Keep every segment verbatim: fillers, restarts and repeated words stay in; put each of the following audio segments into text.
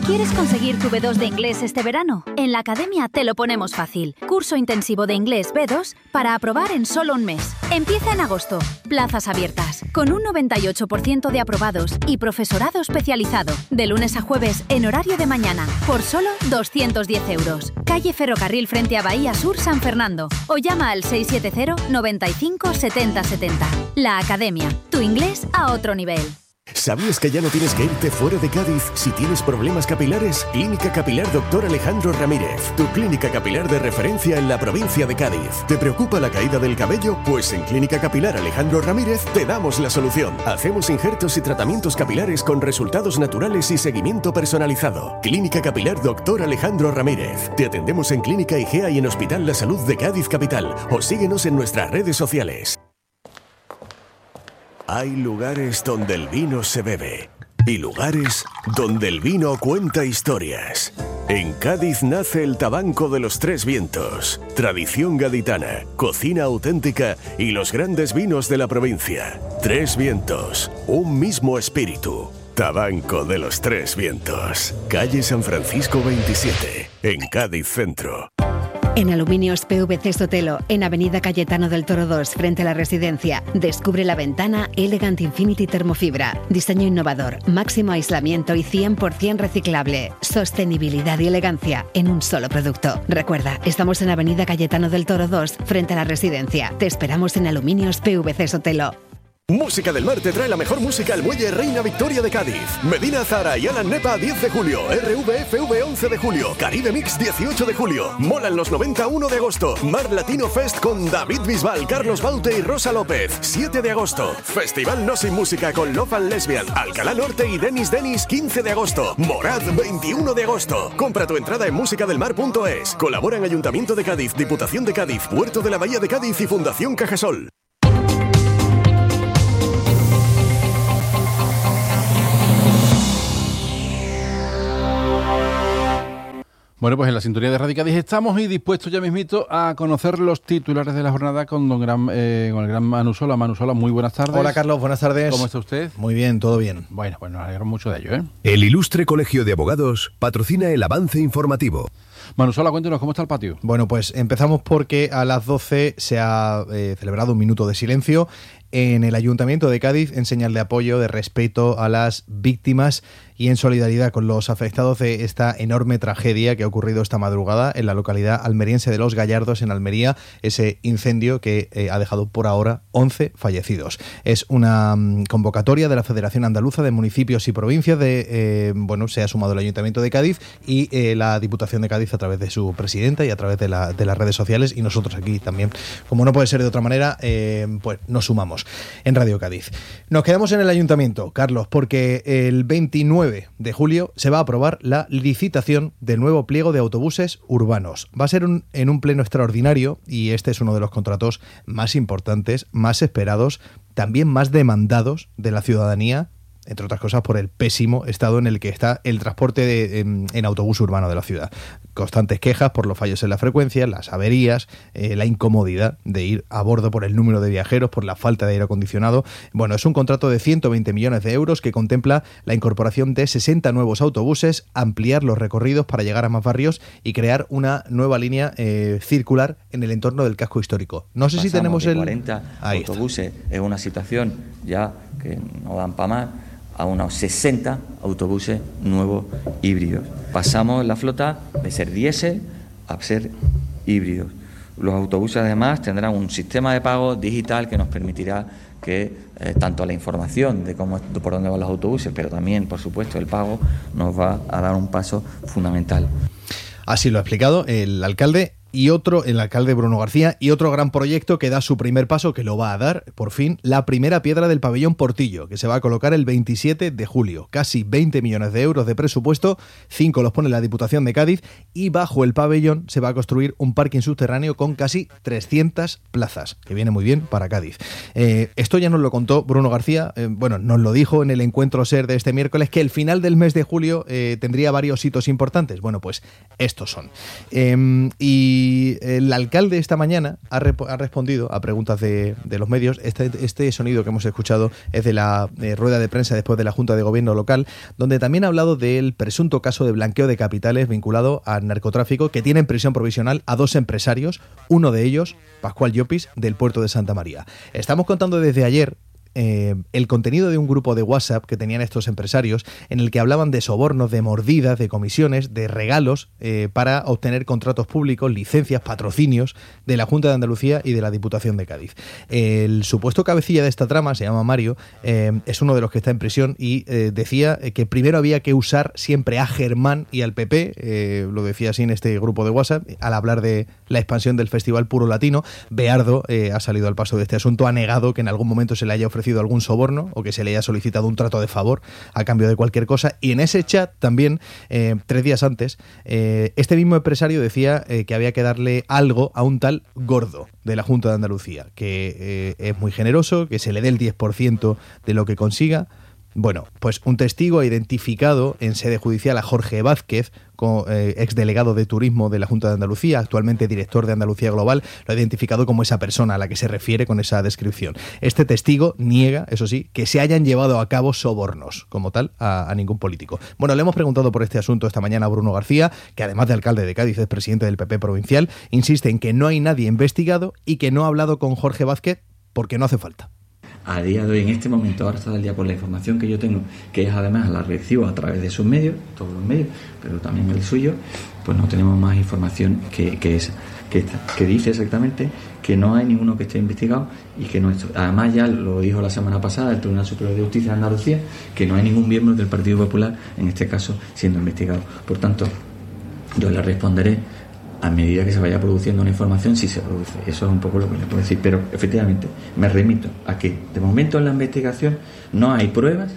¿Quieres conseguir tu B dos de inglés este verano? En la Academia te lo ponemos fácil. Curso intensivo de inglés B dos para aprobar en solo un mes. Empieza en agosto. Plazas abiertas. Con un noventa y ocho por ciento de aprobados y profesorado especializado. De lunes a jueves en horario de mañana. Por solo doscientos diez euros. Calle Ferrocarril frente a Bahía Sur, San Fernando. O llama al seiscientos setenta, noventa y cinco, setenta setenta. La Academia. Tu inglés a otro nivel. ¿Sabías que ya no tienes que irte fuera de Cádiz si tienes problemas capilares? Clínica Capilar Doctor Alejandro Ramírez, tu clínica capilar de referencia en la provincia de Cádiz. ¿Te preocupa la caída del cabello? Pues en Clínica Capilar Alejandro Ramírez te damos la solución. Hacemos injertos y tratamientos capilares con resultados naturales y seguimiento personalizado. Clínica Capilar Doctor Alejandro Ramírez. Te atendemos en Clínica Igea y en Hospital La Salud de Cádiz Capital. O síguenos en nuestras redes sociales. Hay lugares donde el vino se bebe y lugares donde el vino cuenta historias. En Cádiz nace el Tabanco de los Tres Vientos, tradición gaditana, cocina auténtica y los grandes vinos de la provincia. Tres Vientos, un mismo espíritu. Tabanco de los Tres Vientos, calle San Francisco veintisiete, en Cádiz Centro. En Aluminios P V C Sotelo, en Avenida Cayetano del Toro dos, frente a la residencia, descubre la ventana Elegant Infinity Termofibra. Diseño innovador, máximo aislamiento y cien por ciento reciclable. Sostenibilidad y elegancia en un solo producto. Recuerda, estamos en Avenida Cayetano del Toro dos, frente a la residencia. Te esperamos en Aluminios P V C Sotelo. Música del Mar te trae la mejor música al Muelle Reina Victoria de Cádiz. Medina Zara y Alan Nepa diez de julio. R V F V once de julio. Caribe Mix dieciocho de julio. Molan los noventa uno de agosto. Mar Latino Fest con David Bisbal, Carlos Baute y Rosa López siete de agosto. Festival No Sin Música con Love and Lesbian, Alcalá Norte y Denis Denis quince de agosto. Morad veintiuno de agosto. Compra tu entrada en musicadelmar punto es. Colaboran Ayuntamiento de Cádiz, Diputación de Cádiz, Puerto de la Bahía de Cádiz y Fundación Cajasol. Bueno, pues en la sintonía de Radio Cádiz estamos y dispuestos ya mismito a conocer los titulares de la jornada con don gran, eh, con el gran Manu Sola. Manu Sola, muy buenas tardes. Hola Carlos, buenas tardes. ¿Cómo está usted? Muy bien, todo bien. Bueno, pues nos alegramos mucho de ello, ¿eh? El Ilustre Colegio de Abogados patrocina el avance informativo. Manu Sola, cuéntenos cómo está el patio. Bueno, pues empezamos porque a las doce se ha eh, celebrado un minuto de silencio en el Ayuntamiento de Cádiz en señal de apoyo, de respeto a las víctimas y en solidaridad con los afectados de esta enorme tragedia que ha ocurrido esta madrugada en la localidad almeriense de Los Gallardos, en Almería, ese incendio que eh, ha dejado por ahora once fallecidos. Es una um, convocatoria de la Federación Andaluza de Municipios y Provincias, de eh, bueno, se ha sumado el Ayuntamiento de Cádiz y eh, la Diputación de Cádiz a través de su presidenta y a través de, la, de las redes sociales, y nosotros aquí también, como no puede ser de otra manera, eh, pues nos sumamos en Radio Cádiz. Nos quedamos en el Ayuntamiento, Carlos, porque el veintinueve de julio se va a aprobar la licitación del nuevo pliego de autobuses urbanos. Va a ser un, en un pleno extraordinario, y este es uno de los contratos más importantes, más esperados, también más demandados de la ciudadanía, entre otras cosas por el pésimo estado en el que está el transporte de, en, en autobús urbano de la ciudad. Constantes quejas por los fallos en la frecuencia, las averías, eh, la incomodidad de ir a bordo por el número de viajeros, por la falta de aire acondicionado. Bueno, es un contrato de ciento veinte millones de euros que contempla la incorporación de sesenta nuevos autobuses, ampliar los recorridos para llegar a más barrios y crear una nueva línea eh, circular en el entorno del casco histórico. No sé Pasamos si tenemos de el... cuarenta Ahí autobuses está. En una situación ya que no dan para más, a unos sesenta autobuses nuevos híbridos. Pasamos la flota de ser diésel a ser híbridos. Los autobuses además tendrán un sistema de pago digital que nos permitirá que eh, tanto la información de cómo por dónde van los autobuses, pero también, por supuesto, el pago nos va a dar un paso fundamental. Así lo ha explicado el alcalde. Y otro, el alcalde Bruno García, y otro gran proyecto que da su primer paso, que lo va a dar, por fin, la primera piedra del pabellón Portillo, que se va a colocar el veintisiete de julio. Casi veinte millones de euros de presupuesto, cinco los pone la Diputación de Cádiz, y bajo el pabellón se va a construir un parking subterráneo con casi trescientas plazas, que viene muy bien para Cádiz. Eh, esto ya nos lo contó Bruno García, eh, bueno, nos lo dijo en el encuentro SER de este miércoles, que el final del mes de julio eh, tendría varios hitos importantes. Bueno, pues estos son. Eh, y Y el alcalde esta mañana ha, rep- ha respondido a preguntas de, de los medios. Este, este sonido que hemos escuchado es de la eh, rueda de prensa después de la Junta de Gobierno local, donde también ha hablado del presunto caso de blanqueo de capitales vinculado al narcotráfico, que tiene en prisión provisional a dos empresarios, uno de ellos, Pascual Llopis, del puerto de Santa María. Estamos contando desde ayer Eh, el contenido de un grupo de WhatsApp que tenían estos empresarios, en el que hablaban de sobornos, de mordidas, de comisiones, de regalos eh, para obtener contratos públicos, licencias, patrocinios de la Junta de Andalucía y de la Diputación de Cádiz. El supuesto cabecilla de esta trama, se llama Mario, eh, es uno de los que está en prisión y eh, decía que primero había que usar siempre a Germán y al P P, eh, lo decía así en este grupo de WhatsApp, al hablar de la expansión del Festival Puro Latino. Beardo eh, ha salido al paso de este asunto, ha negado que en algún momento se le haya ofrecido algún soborno o que se le haya solicitado un trato de favor a cambio de cualquier cosa. Y en ese chat también, eh, tres días antes, eh, este mismo empresario decía eh, que había que darle algo a un tal Gordo de la Junta de Andalucía, que eh, es muy generoso, que se le dé el diez por ciento de lo que consiga. Bueno, pues un testigo ha identificado en sede judicial a Jorge Vázquez, eh, exdelegado de Turismo de la Junta de Andalucía, actualmente director de Andalucía Global, lo ha identificado como esa persona a la que se refiere con esa descripción. Este testigo niega, eso sí, que se hayan llevado a cabo sobornos, como tal, a, a ningún político. Bueno, le hemos preguntado por este asunto esta mañana a Bruno García, que además de alcalde de Cádiz es presidente del P P provincial, insiste en que no hay nadie investigado y que no ha hablado con Jorge Vázquez porque no hace falta. A día de hoy, en este momento, ahora está el día por la información que yo tengo, que es además la recibo a través de sus medios, todos los medios, pero también el suyo, pues no tenemos más información que, que esa, que, esta, que dice exactamente que no hay ninguno que esté investigado y que no. Además, ya lo dijo la semana pasada el Tribunal Superior de Justicia de Andalucía, que no hay ningún miembro del Partido Popular, en este caso, siendo investigado. Por tanto, yo le responderé a medida que se vaya produciendo una información, si se produce. Eso es un poco lo que le puedo decir. Pero efectivamente, me remito a que de momento en la investigación no hay pruebas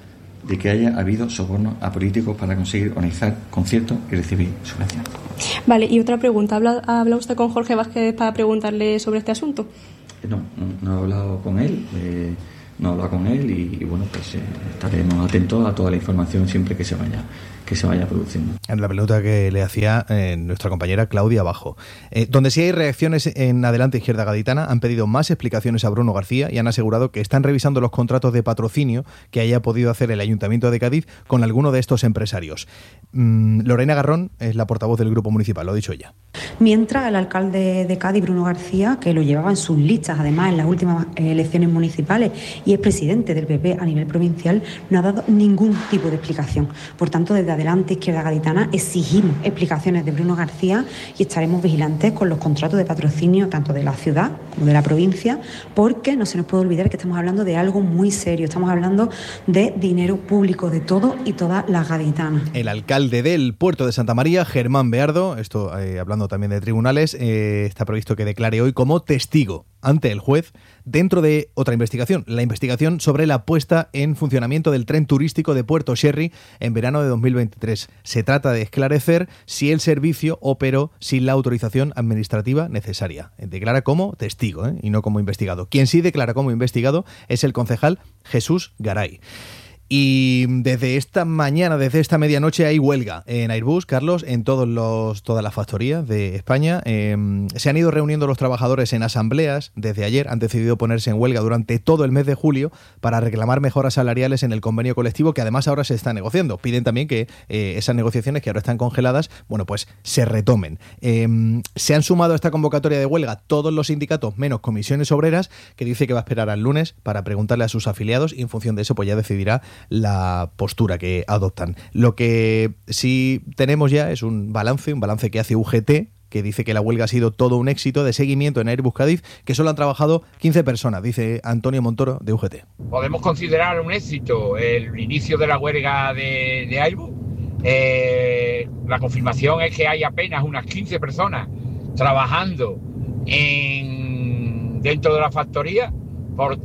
de que haya habido sobornos a políticos para conseguir organizar conciertos y recibir subvenciones. Vale, y otra pregunta. ¿Habla, ¿Habla usted con Jorge Vázquez para preguntarle sobre este asunto? No, no, no he hablado con él. Eh, no he hablado con él y, y bueno, pues eh, estaremos atentos a toda la información siempre que se vaya que se vaya produciendo. En la pregunta que le hacía eh, nuestra compañera Claudia Bajo. Eh, donde sí hay reacciones en Adelante Izquierda Gaditana, han pedido más explicaciones a Bruno García y han asegurado que están revisando los contratos de patrocinio que haya podido hacer el Ayuntamiento de Cádiz con alguno de estos empresarios. Mm, Lorena Garrón es la portavoz del Grupo Municipal, lo ha dicho ella. Mientras el alcalde de Cádiz, Bruno García, que lo llevaba en sus listas, además en las últimas elecciones municipales, y es presidente del P P a nivel provincial, no ha dado ningún tipo de explicación. Por tanto, desde Adelante Izquierda Gaditana exigimos explicaciones de Bruno García y estaremos vigilantes con los contratos de patrocinio tanto de la ciudad como de la provincia, porque no se nos puede olvidar que estamos hablando de algo muy serio. Estamos hablando de dinero público de todo y todas las gaditanas. El alcalde del puerto de Santa María, Germán Beardo, esto eh, hablando también de tribunales, eh, está previsto que declare hoy como testigo ante el juez dentro de otra investigación, la investigación sobre la puesta en funcionamiento del tren turístico de Puerto Sherry en verano de dos mil veintitrés. Se trata de esclarecer si el servicio operó sin la autorización administrativa necesaria. Declara como testigo, ¿eh? y no como investigado. Quien sí declara como investigado es el concejal Jesús Garay. Y desde esta mañana, desde esta medianoche, hay huelga en Airbus, Carlos, en todos los, todas las factorías de España. Eh, se han ido reuniendo los trabajadores en asambleas desde ayer, han decidido ponerse en huelga durante todo el mes de julio para reclamar mejoras salariales en el convenio colectivo, que además ahora se está negociando. Piden también que eh, esas negociaciones, que ahora están congeladas, bueno, pues se retomen. Eh, se han sumado a esta convocatoria de huelga todos los sindicatos, menos Comisiones Obreras, que dice que va a esperar al lunes para preguntarle a sus afiliados y en función de eso pues ya decidirá la postura que adoptan. Lo que sí tenemos ya es un balance, un balance que hace U G T, que dice que la huelga ha sido todo un éxito de seguimiento en Airbus Cádiz, que solo han trabajado quince personas, dice Antonio Montoro de U G T. Podemos considerar un éxito el inicio de la huelga de, de Airbus. Eh, la confirmación es que hay apenas unas quince personas trabajando en, dentro de la factoría, por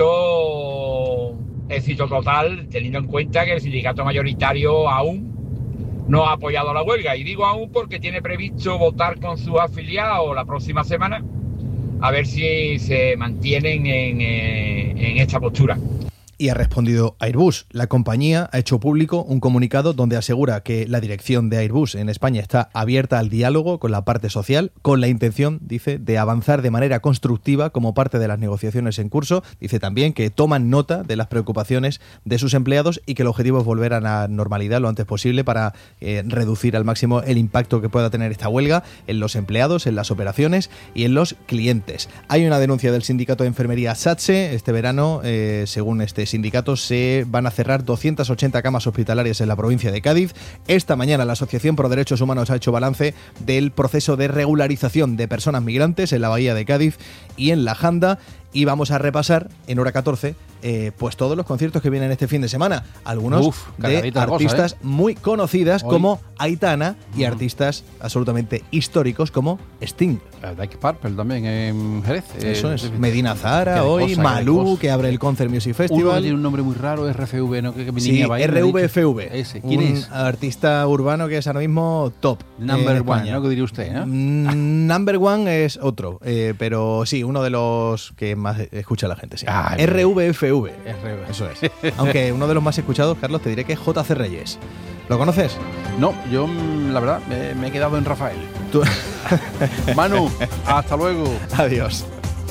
tanto, éxito total, teniendo en cuenta que el sindicato mayoritario aún no ha apoyado la huelga. Y digo aún porque tiene previsto votar con sus afiliados la próxima semana a ver si se mantienen en, en esta postura. Y ha respondido Airbus. La compañía ha hecho público un comunicado donde asegura que la dirección de Airbus en España está abierta al diálogo con la parte social, con la intención, dice, de avanzar de manera constructiva como parte de las negociaciones en curso. Dice también que toman nota de las preocupaciones de sus empleados y que el objetivo es volver a la normalidad lo antes posible para eh, reducir al máximo el impacto que pueda tener esta huelga en los empleados, en las operaciones y en los clientes. Hay una denuncia del sindicato de enfermería SATSE. Este verano, eh, según este sindicatos, se van a cerrar doscientas ochenta camas hospitalarias en la provincia de Cádiz. Esta mañana la Asociación Pro Derechos Humanos ha hecho balance del proceso de regularización de personas migrantes en la Bahía de Cádiz y en la Janda. Y vamos a repasar en hora catorce eh, pues todos los conciertos que vienen este fin de semana. Algunos Uf, de artistas cosa, ¿eh? muy conocidas Hoy. como Aitana y Mm. artistas absolutamente históricos como Sting. Dyke Purple también en Jerez. Eso eh, es. Medina Zahara, qué de hoy cosa, Malú, qué de cosa. que abre el Concert Music Uno que Festival. tiene un nombre muy raro, R F V, ¿no? Que, que mi Sí, niña va a ir, me ha R dicho. V F V. Ese. ¿Quién un es? artista urbano que es ahora mismo top. Number en one, España. ¿no? Que diría usted, ¿no? Mm, Number one es otro, eh, pero sí, uno de los que más escucha la gente. Sí. Ay, R V F V. R V. Eso es. Aunque uno de los más escuchados, Carlos, te diré que es J C Reyes. ¿Lo conoces? No, yo mm, la verdad me, me he quedado en Rafael. Tú- Manu, hasta luego. Adiós.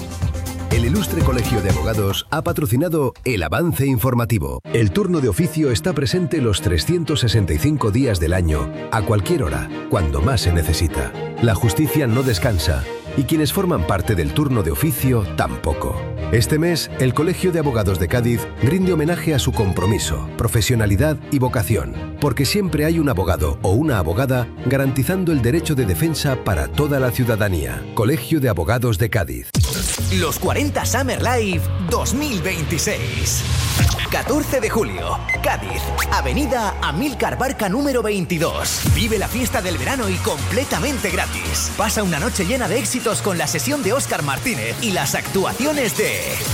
El Ilustre Colegio de Abogados ha patrocinado el avance informativo. El turno de oficio está presente los trescientos sesenta y cinco días del año, a cualquier hora, cuando más se necesita. La justicia no descansa y quienes forman parte del turno de oficio tampoco. Este mes, el Colegio de Abogados de Cádiz rinde homenaje a su compromiso, profesionalidad y vocación, porque siempre hay un abogado o una abogada garantizando el derecho de defensa para toda la ciudadanía. Colegio de Abogados de Cádiz. Los cuarenta Summer Live dos mil veintiséis. catorce de julio, Cádiz, Avenida Amílcar Barca número veintidós. Vive la fiesta del verano y completamente gratis. Pasa una noche llena de éxitos con la sesión de Óscar Martínez y las actuaciones de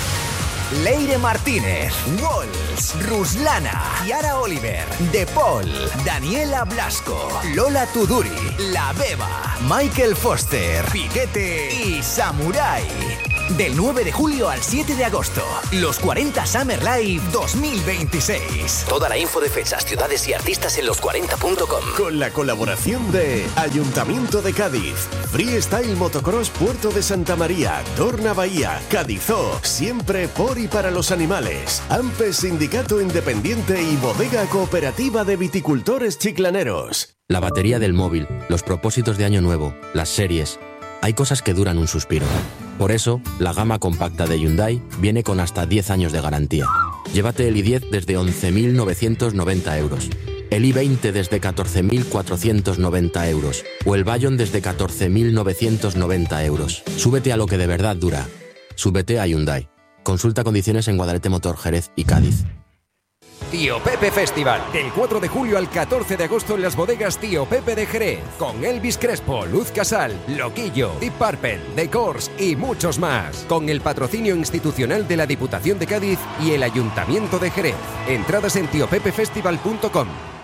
Leire Martínez, Walls, Ruslana, Kiara Oliver, De Paul, Daniela Blasco, Lola Tuduri, La Beba, Michael Foster, Piquete y Samurai. Del nueve de julio al siete de agosto, los cuarenta Summer Live dos mil veintiséis. Toda la info de fechas, ciudades y artistas en los cuarenta punto com. Con la colaboración de Ayuntamiento de Cádiz, Freestyle Motocross Puerto de Santa María, Torna Bahía, Cadizó, siempre por y para los animales, AMPES Sindicato Independiente y Bodega Cooperativa de Viticultores Chiclaneros. La batería del móvil, los propósitos de año nuevo, las series. Hay cosas que duran un suspiro. Por eso, la gama compacta de Hyundai viene con hasta diez años de garantía. Llévate el i diez desde once mil novecientos noventa euros, el i veinte desde catorce mil cuatrocientos noventa euros o el Bayon desde catorce mil novecientos noventa euros. Súbete a lo que de verdad dura. Súbete a Hyundai. Consulta condiciones en Guadalete Motor, Jerez y Cádiz. Tío Pepe Festival, del cuatro de julio al catorce de agosto en las bodegas Tío Pepe de Jerez, con Elvis Crespo, Luz Casal, Loquillo, Deep Purple, The Course y muchos más, con el patrocinio institucional de la Diputación de Cádiz y el Ayuntamiento de Jerez. Entradas en tío pepe festival punto com.